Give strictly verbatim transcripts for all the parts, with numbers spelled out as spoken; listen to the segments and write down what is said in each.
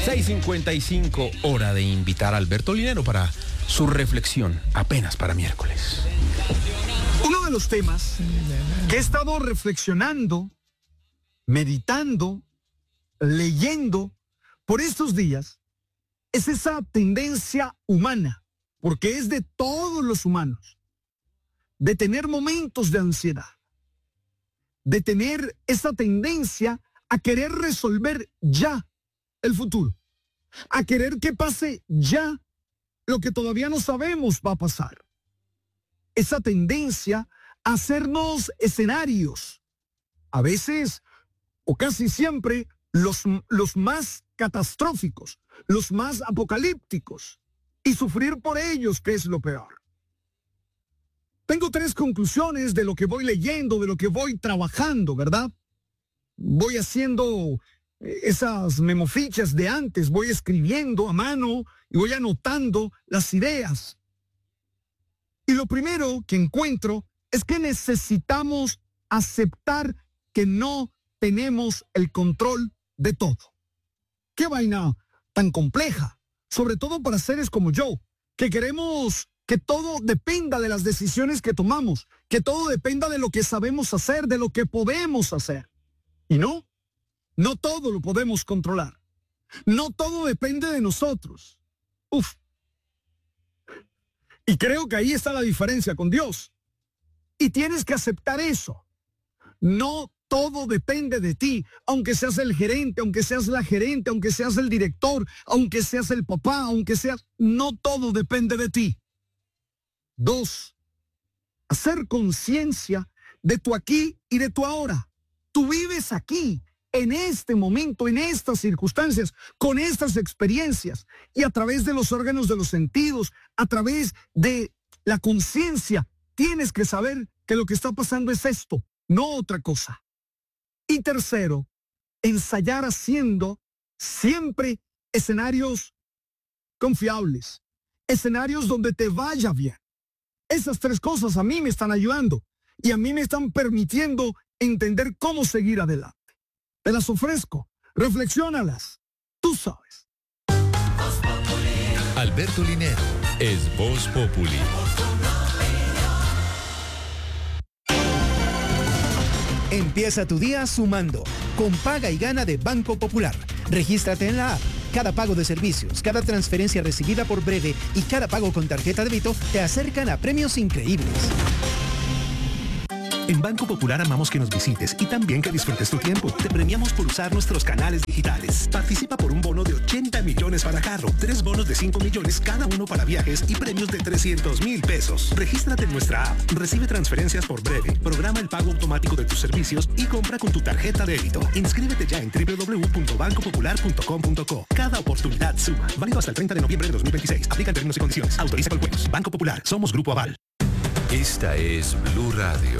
seis cincuenta y cinco, hora de invitar a Alberto Linero para su reflexión, apenas para miércoles. Uno de los temas que he estado reflexionando, meditando, leyendo por estos días es esa tendencia humana, porque es de todos los humanos, de tener momentos de ansiedad, de tener esa tendencia a querer resolver ya el futuro, a querer que pase ya lo que todavía no sabemos va a pasar. Esa tendencia a hacernos escenarios, a veces o casi siempre los, los más catastróficos, los más apocalípticos, y sufrir por ellos, que es lo peor. Tengo tres conclusiones de lo que voy leyendo, de lo que voy trabajando, ¿verdad? Voy haciendo esas memofichas de antes, voy escribiendo a mano y voy anotando las ideas. Y lo primero que encuentro es que necesitamos aceptar que no tenemos el control de todo. ¿Qué vaina tan compleja? Sobre todo para seres como yo, que queremos que todo dependa de las decisiones que tomamos, que todo dependa de lo que sabemos hacer, de lo que podemos hacer. Y no, no todo lo podemos controlar. No todo depende de nosotros. Uf. Y creo que ahí está la diferencia con Dios. Y tienes que aceptar eso. No todo depende de ti, aunque seas el gerente, aunque seas la gerente, aunque seas el director, aunque seas el papá, aunque seas... No todo depende de ti. Dos, hacer conciencia de tu aquí y de tu ahora. Tú vives aquí, en este momento, en estas circunstancias, con estas experiencias, y a través de los órganos de los sentidos, a través de la conciencia, tienes que saber que lo que está pasando es esto, no otra cosa. Y tercero, ensayar haciendo siempre escenarios confiables, escenarios donde te vaya bien. Esas tres cosas a mí me están ayudando y a mí me están permitiendo entender cómo seguir adelante. Te las ofrezco, reflexiónalas, tú sabes. Alberto Linero es Voz Populi. Empieza tu día sumando con Paga y Gana de Banco Popular. Regístrate en la app. Cada pago de servicios, cada transferencia recibida por Breve y cada pago con tarjeta de débito te acercan a premios increíbles. En Banco Popular amamos que nos visites y también que disfrutes tu tiempo. Te premiamos por usar nuestros canales digitales. Participa por un bono de ochenta millones para carro, tres bonos de cinco millones cada uno para viajes y premios de trescientos mil pesos. Regístrate en nuestra app, recibe transferencias por Breve, programa el pago automático de tus servicios y compra con tu tarjeta de débito. Inscríbete ya en doble u doble u doble u punto banco popular punto com punto co. Cada oportunidad suma. Válido hasta el treinta de noviembre de dos mil veintiséis. Aplica en términos y condiciones. Autoriza con juegos. Banco Popular. Somos Grupo Aval. Esta es Blue Radio.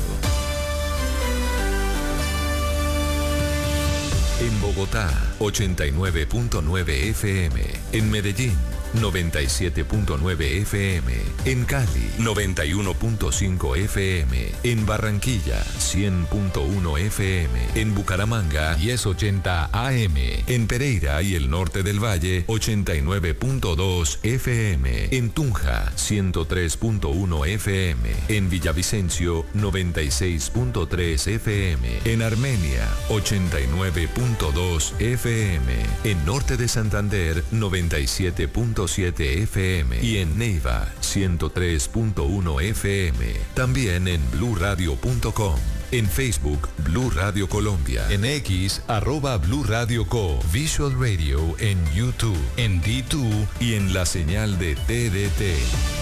En Bogotá, ochenta y nueve punto nueve F M. En Medellín, noventa y siete punto nueve F M. En Cali, noventa y uno punto cinco F M. En Barranquilla, cien punto uno F M. En Bucaramanga, diez ochenta A M. En Pereira y el norte del Valle, ochenta y nueve punto dos F M. En Tunja, ciento tres punto uno F M. En Villavicencio, noventa y seis punto tres F M. En Armenia, ochenta y nueve punto dos F M. En Norte de Santander, noventa y siete punto siete F M. Y en Neiva, ciento tres punto uno F M. También en blue radio punto com. En Facebook, Blue Radio Colombia. En X, arroba Blue Radio Co. Visual Radio en YouTube, en D dos y en la señal de T D T.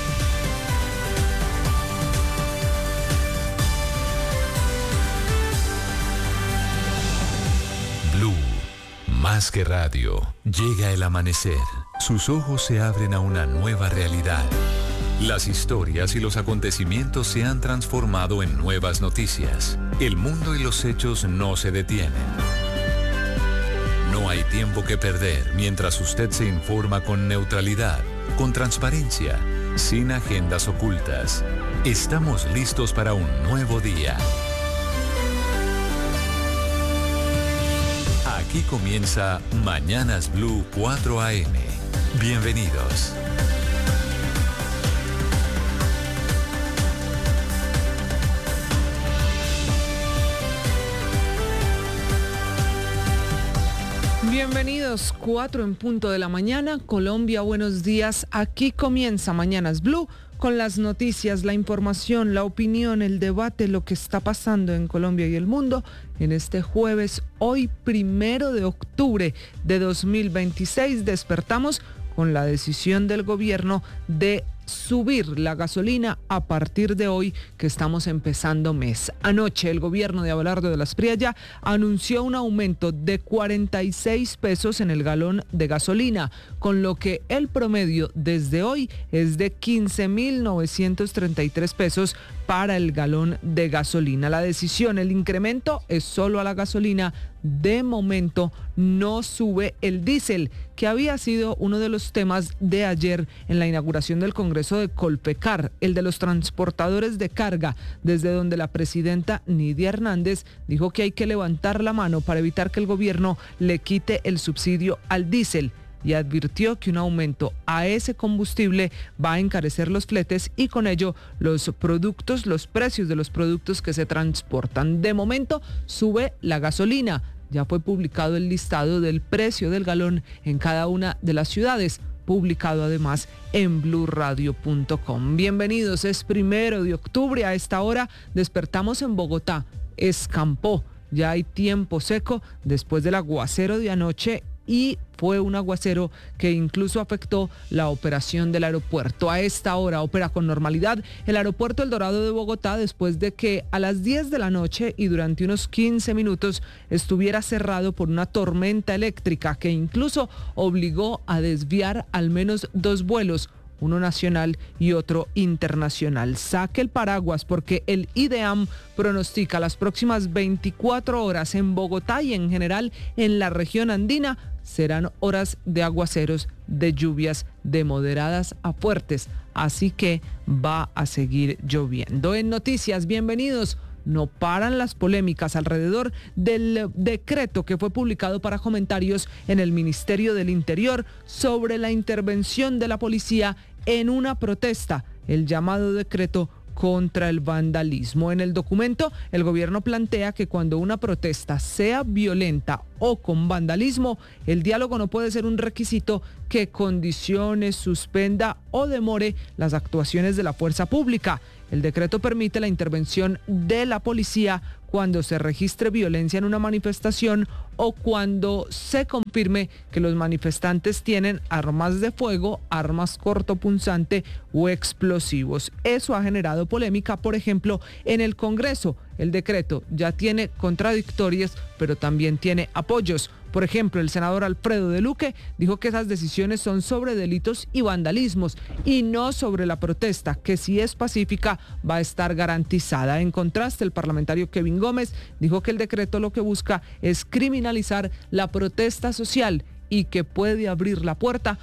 Blue, más que radio. Llega el amanecer. Sus ojos se abren a una nueva realidad. Las historias y los acontecimientos se han transformado en nuevas noticias. El mundo y los hechos no se detienen. No hay tiempo que perder mientras usted se informa con neutralidad, con transparencia, sin agendas ocultas. Estamos listos para un nuevo día. Aquí comienza Mañanas Blue cuatro A M. Bienvenidos. Bienvenidos, cuatro en punto de la mañana, Colombia, buenos días. Aquí comienza Mañanas Blue con las noticias, la información, la opinión, el debate, lo que está pasando en Colombia y el mundo en este jueves, hoy primero de octubre de dos mil veintiséis. Despertamos con la decisión del gobierno de subir la gasolina a partir de hoy que estamos empezando mes. Anoche el gobierno de Abelardo de las Prialla anunció un aumento de cuarenta y seis pesos en el galón de gasolina, con lo que el promedio desde hoy es de quince mil novecientos treinta y tres pesos para el galón de gasolina. La decisión, el incremento es solo a la gasolina. De momento no sube el diésel, que había sido uno de los temas de ayer en la inauguración del Congreso de Colpecar, el de los transportadores de carga, desde donde la presidenta Nidia Hernández dijo que hay que levantar la mano para evitar que el gobierno le quite el subsidio al diésel, y advirtió que un aumento a ese combustible va a encarecer los fletes y con ello los productos, los precios de los productos que se transportan. De momento sube la gasolina. Ya fue publicado el listado del precio del galón en cada una de las ciudades, publicado además en blue radio punto com. Bienvenidos, es primero de octubre, a esta hora despertamos en Bogotá, escampó, ya hay tiempo seco después del aguacero de anoche y fue un aguacero que incluso afectó la operación del aeropuerto. A esta hora opera con normalidad el aeropuerto El Dorado de Bogotá después de que a las diez de la noche y durante unos quince minutos estuviera cerrado por una tormenta eléctrica que incluso obligó a desviar al menos dos vuelos, uno nacional y otro internacional. Saque el paraguas porque el IDEAM pronostica las próximas veinticuatro horas en Bogotá y en general en la región andina serán horas de aguaceros, de lluvias de moderadas a fuertes, así que va a seguir lloviendo. En noticias, bienvenidos. No paran las polémicas alrededor del decreto que fue publicado para comentarios en el Ministerio del Interior sobre la intervención de la policía en una protesta, el llamado decreto contra el vandalismo. En el documento, el gobierno plantea que cuando una protesta sea violenta o con vandalismo, el diálogo no puede ser un requisito que condicione, suspenda o demore las actuaciones de la fuerza pública. El decreto permite la intervención de la policía cuando se registre violencia en una manifestación o cuando se confirme que los manifestantes tienen armas de fuego, armas cortopunzante o explosivos. Eso ha generado polémica, por ejemplo, en el Congreso. El decreto ya tiene contradictorias, pero también tiene apoyos. Por ejemplo, el senador Alfredo de Luque dijo que esas decisiones son sobre delitos y vandalismos y no sobre la protesta, que si es pacífica va a estar garantizada. En contraste, el parlamentario Kevin Gómez dijo que el decreto lo que busca es criminalizar la protesta social y que puede abrir la puerta